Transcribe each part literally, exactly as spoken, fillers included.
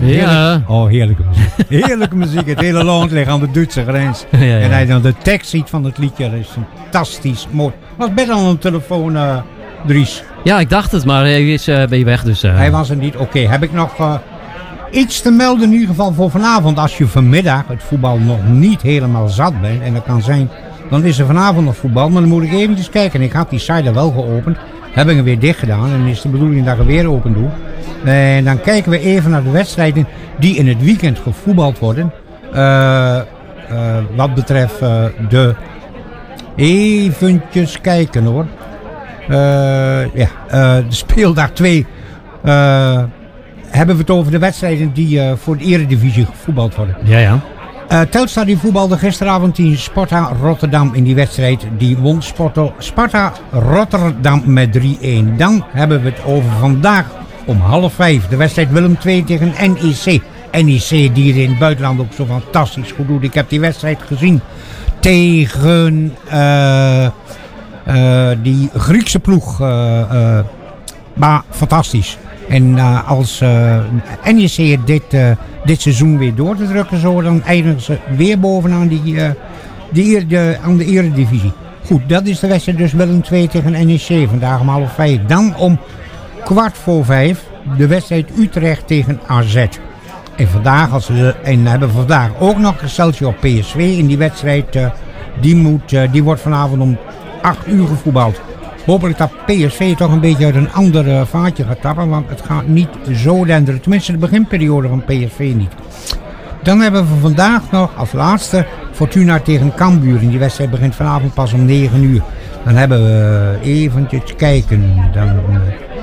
Ja. Oh, heerlijke muziek. Heerlijke muziek. Het hele land ligt aan de Duitse grens. Ja, ja. En hij dan de tekst ziet van het liedje, dat is fantastisch mooi. Was best al een telefoon, uh, Dries. Ja, ik dacht het, maar hij is uh, ben je weg, dus... Uh... Hij was er niet. Oké, okay, heb ik nog uh, iets te melden in ieder geval voor vanavond. Als je vanmiddag het voetbal nog niet helemaal zat bent, en dat kan zijn, dan is er vanavond nog voetbal. Maar dan moet ik eventjes kijken. Ik had die site wel geopend. Heb ik hem weer dicht gedaan. En is de bedoeling dat ik hem weer open doe. En dan kijken we even naar de wedstrijden die in het weekend gevoetbald worden. Uh, uh, wat betreft uh, de... Eventjes kijken hoor. Uh, ja, uh, de speeldag twee uh, hebben we het over de wedstrijden die uh, voor de eredivisie gevoetbald worden. Ja, ja. Uh, Telstar die voetbalde gisteravond in Sparta Rotterdam in die wedstrijd. Die won Sparta, Sparta Rotterdam met drie-een. Dan hebben we het over vandaag om half vijf. De wedstrijd Willem twee tegen N E C. N E C die er in het buitenland ook zo fantastisch goed doet. Ik heb die wedstrijd gezien tegen uh, uh, die Griekse ploeg. Uh, uh, maar fantastisch. En uh, als uh, N E C dit, uh, dit seizoen weer door te drukken, zo, dan eindigen ze weer bovenaan die, uh, die, de, aan de eredivisie. Goed, dat is de wedstrijd dus Willem twee tegen N E C vandaag om half vijf. Dan om kwart voor vijf de wedstrijd Utrecht tegen A Z. En vandaag, als we, en hebben we vandaag ook nog Excelsior P S V in die wedstrijd. Uh, die, moet, uh, die wordt vanavond om acht uur gevoetbald. Hopelijk dat P S V toch een beetje uit een ander uh, vaatje gaat tappen, want het gaat niet zo denderen. Tenminste de beginperiode van P S V niet. Dan hebben we vandaag nog als laatste Fortuna tegen Cambuur. En die wedstrijd begint vanavond pas om negen uur. Dan hebben we eventjes kijken. Dan, uh,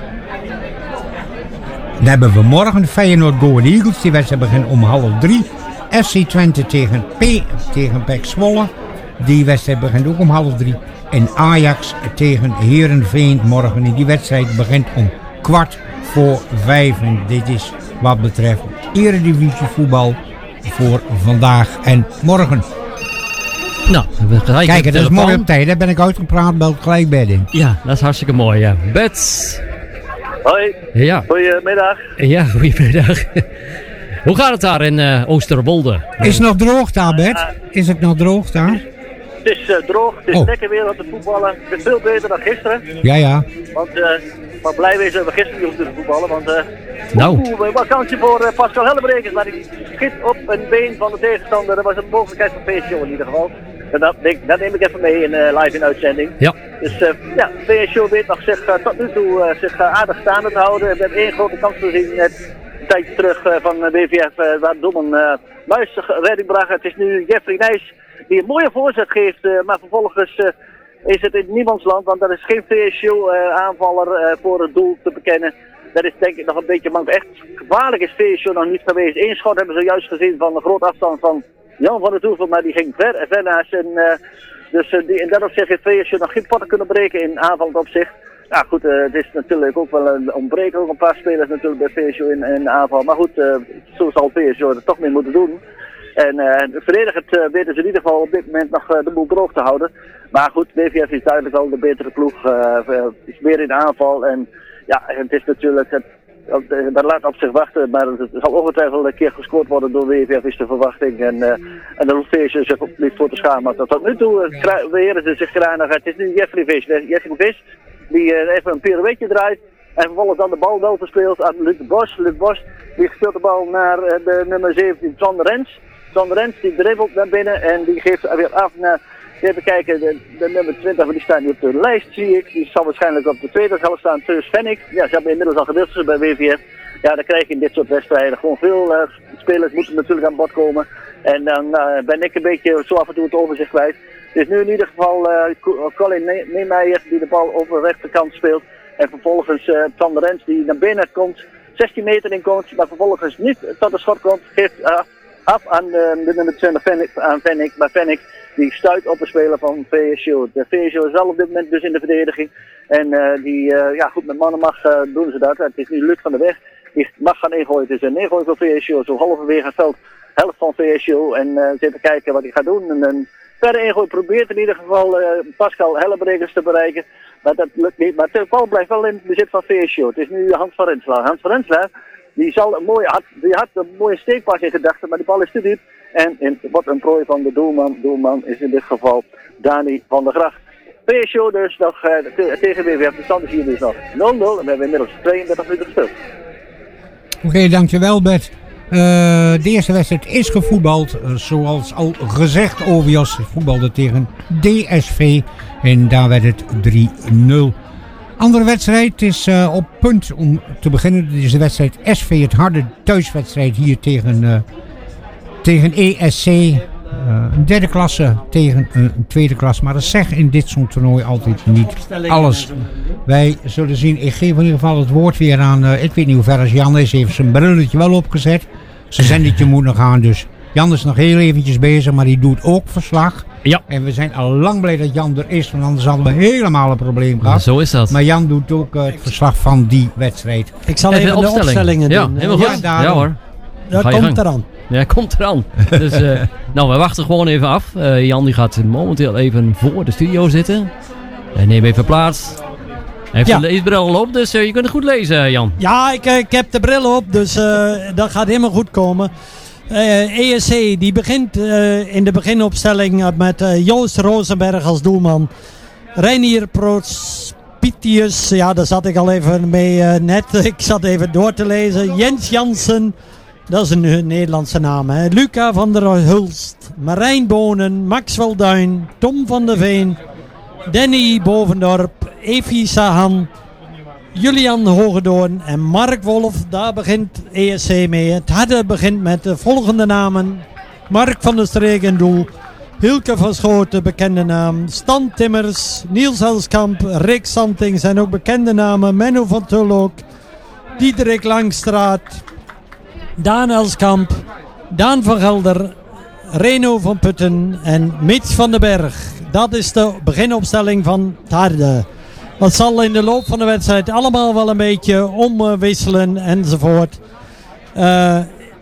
dan hebben we morgen Feyenoord Go Ahead Eagles. Die wedstrijd begint om half drie. F C Twente tegen P tegen P E C Zwolle. Die wedstrijd begint ook om half drie. En Ajax tegen Heerenveen morgen. En die wedstrijd begint om kwart voor vijf. En dit is wat betreft eredivisie voetbal voor vandaag en morgen. Nou, we gaan kijk, dat is mooi op tijd. Daar ben ik uitgepraat, bel gelijk bij in. Ja, dat is hartstikke mooi, ja. Bets. Hoi. Ja. Goedemiddag. Ja, goedemiddag. Hoe gaat het daar in uh, Oosterwolde? Is het nog droog daar, Bert? Is het nog droog daar? Het is uh, droog, het is oh. lekker weer om te voetballen. Het is veel beter dan gisteren. Ja, ja. Want, uh, maar blij wezen dat we gisteren niet hoeven te voetballen. Want, uh, nou. Oeh, wat kansje voor uh, Pascal Hellebrekers. Maar die schiet op een been van de tegenstander. Dat was een mogelijkheid van P S O in ieder geval. En dat, dat neem ik even mee in uh, live in uitzending. Ja. Dus uh, ja, P S O weet nog zich uh, tot nu toe uh, zich uh, aardig staande te houden. We hebben één grote kans gezien net een tijdje terug uh, van uh, B V F. Uh, waar Dommen uh, Muis redding bracht. Het is nu Jeffrey Nijs die een mooie voorzet geeft. Uh, maar vervolgens uh, is het in niemands land. Want er is geen P S O uh, aanvaller uh, voor het doel te bekennen. Dat is denk ik nog een beetje, maar echt gevaarlijk is P S O nog niet geweest. Eén schot hebben ze juist gezien van een groot afstand van Jan van der Toevel, maar die ging ver, ver naast. En, uh, dus uh, die, in dat opzicht heeft P S O nog geen potten kunnen breken in aanvallend opzicht. Ja goed, uh, het is natuurlijk ook wel een ontbreken, ook een paar spelers natuurlijk bij P S O in, in de aanval. Maar goed, uh, zo zal P S O er toch mee moeten doen. En uh, verdedigend uh, weten ze in ieder geval op dit moment nog uh, de boel droog te houden. Maar goed, B V F is duidelijk wel de betere ploeg. Uh, is meer in de aanval en ja, het is natuurlijk... Het, dat laat op zich wachten, maar het zal ongetwijfeld een keer gescoord worden door W V F is de verwachting. En, uh, en daar hoeft P S O zich ook niet voor te schamen. Maar tot nu toe uh, beheren ze zich graag. Het is nu Jeffrey Vis. Jeffrey Vis die uh, even een pirouetje draait. En vervolgens dan de bal wel verspeelt aan Luc de Bos. Luc Bos die speelt de bal naar uh, de nummer zeventien, Sander Rens. Sander Rens die dribbelt naar binnen en die geeft weer af naar... Even kijken, de, de nummer twintig, die staat niet op de lijst, zie ik. Die zal waarschijnlijk op de tweede helft staan, Teus Fennick. Ja, ze hebben inmiddels al gewisseld bij W V F. Ja, dan krijg je in dit soort wedstrijden gewoon veel uh, spelers moeten natuurlijk aan bod komen. En dan uh, ben ik een beetje zo af en toe het overzicht kwijt. Het is nu in ieder geval uh, Colin Neemeijer die de bal over de rechterkant speelt. En vervolgens uh, Sander Rens die naar binnen komt, zestien meter in komt, maar vervolgens niet tot de schot komt. Geeft uh, af aan de, de nummer twintig Fennick, aan Fennick, maar Fennick die stuit op een speler van P S O. De P S O is wel op dit moment dus in de verdediging. En uh, die, uh, ja goed, met mannenmacht uh, doen ze dat. Het is nu Luc van der Weg. Die mag gaan ingooien. Het is een ingooi van P S O. Zo halverwege het veld. Helft van P S O. En uh, zitten kijken wat hij gaat doen. En een verder ingooi probeert in ieder geval uh, Pascal Hellebrekers te bereiken. Maar dat lukt niet. Maar de bal blijft wel in het bezit van P S O. Het is nu Hans van Renselaar. Hans van Renselaar Die, zal een mooie, had, die had een mooie steekpas in gedachten, maar die bal is te diep. En, en wat een prooi van de doelman. Doelman is in dit geval Dani van der Gracht. P S O dus nog uh, te, tegen W V F. De stand is hier dus nog nul nul. En we hebben inmiddels tweeëndertig minuten gespeeld. Oké, okay, dankjewel Bert. Uh, de eerste wedstrijd is gevoetbald. Uh, zoals al gezegd, O V Os voetbalde tegen D S V. En daar werd het drie nul. Andere wedstrijd is uh, op punt om te beginnen. Dit is de wedstrijd S V Het Harde, thuiswedstrijd hier tegen, uh, tegen E S C. Uh, een derde klasse tegen een tweede klasse. Maar dat zegt in dit soort toernooi altijd niet alles. Wij zullen zien. Ik geef in ieder geval het woord weer aan. Uh, ik weet niet hoe ver als Jan is. Heeft zijn brilletje wel opgezet. Zijn zendertje moet nog gaan. Dus Jan is nog heel eventjes bezig. Maar die doet ook verslag. Ja. En we zijn al lang blij dat Jan er is. Want anders hadden we helemaal een probleem gehad. Ja, zo is dat. Maar Jan doet ook uh, het verslag van die wedstrijd. Ik zal even, even de opstelling. opstellingen ja, doen. Helemaal goed. Ja, ja hoor. Dat komt gang. eraan. Ja, komt eraan. Dus, uh, nou, we wachten gewoon even af. Uh, Jan die gaat momenteel even voor de studio zitten. En neem even plaats. Hij heeft ja. de leesbril al op, dus uh, je kunt het goed lezen, Jan. Ja, ik, ik heb de bril op, dus uh, dat gaat helemaal goed komen. Uh, E S C die begint uh, in de beginopstelling met uh, Joost Rosenberg als doelman. Reinier Prospitius, ja daar zat ik al even mee uh, net. Ik zat even door te lezen. Jens Jansen. Dat is een uh, Nederlandse naam. Hè. Luca van der Hulst. Marijn Bonen. Maxwell Duin. Tom van der Veen. Danny Bovendorp. Efi Sahan. Julian Hogedoorn en Mark Wolf. Daar begint E S C mee. Het Harde begint met de volgende namen. Mark van der Streek in doel. Hilke van Schoten, bekende naam. Stan Timmers. Niels Helskamp. Rick Santing zijn ook bekende namen. Menno van Tullook. Diederik Langstraat. Daan Elskamp, Daan van Gelder, Reno van Putten en Mitch van den Berg. Dat is de beginopstelling van het Harde. Dat zal in de loop van de wedstrijd allemaal wel een beetje omwisselen enzovoort. Uh,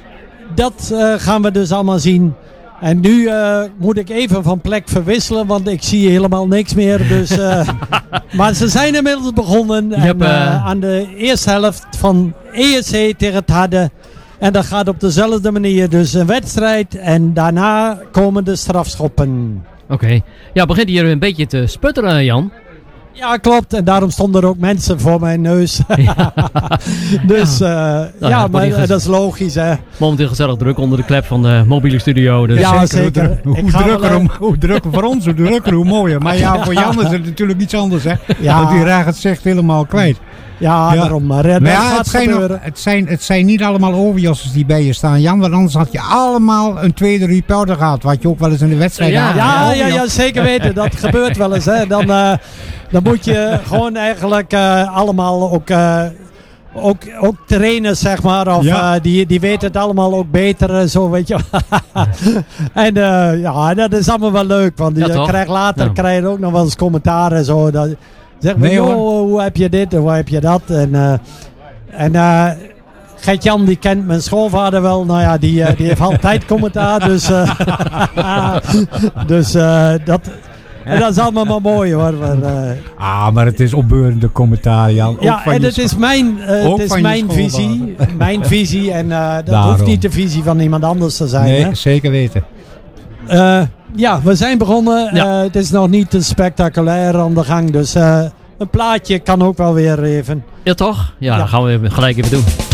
dat uh, gaan we dus allemaal zien. En nu uh, moet ik even van plek verwisselen, want ik zie helemaal niks meer. Dus, uh, maar ze zijn inmiddels begonnen en, Yep, uh... uh, aan de eerste helft van E S C tegen het Harde. En dat gaat op dezelfde manier. Dus een wedstrijd en daarna komen de strafschoppen. Oké. Okay. Ja, begint hier een beetje te sputteren, Jan. Ja, klopt. En daarom stonden er ook mensen voor mijn neus. Ja. dus uh, nou, ja, maar uh, dat is logisch, hè. Momenteel gezellig druk onder de klep van de mobiele studio. Dus. Ja, zeker. zeker. Hoe, hoe, drukker, wel, hoe drukker voor ons, hoe drukker, hoe mooier. Maar ja, voor Jan is het natuurlijk iets anders, hè. Ja. Want die raakt het zegt helemaal kwijt. Ja, ja, daarom. Maar, uh, maar ja, het, zijn nog, het, zijn, het zijn niet allemaal overjassers die bij je staan, Jan. Want anders had je allemaal een tweede reporter gehad. Wat je ook wel eens in de wedstrijd ja, had. Ja, ja, ja, zeker weten. Dat gebeurt wel eens. Hè. Dan, uh, dan moet je gewoon eigenlijk uh, allemaal ook... Uh, Ook, ook trainers, zeg maar, of ja. uh, die, die weten het allemaal ook beter, zo weet je. En uh, ja, dat is allemaal wel leuk, want ja, je krijgt later ja. krijg je ook nog wel eens commentaar en zo. Dat, zeg maar, nee, joh, hoe heb je dit en hoe heb je dat? En, uh, en uh, Gert-Jan die kent mijn schoonvader wel, nou ja, die, uh, die heeft altijd commentaar, dus, uh, dus uh, dat... En dat is allemaal maar mooi hoor. Maar, uh, ah, maar het is opbeurende commentaar, Jan. Ook ja, en het is mijn, uh, het is mijn visie. Mijn visie en uh, dat Daarom. hoeft niet de visie van iemand anders te zijn. Nee, hè? zeker weten. Uh, ja, we zijn begonnen. Ja. Uh, het is nog niet te spectaculair aan de gang. Dus uh, een plaatje kan ook wel weer even. Ja toch? Ja, ja. Dat gaan we gelijk even doen.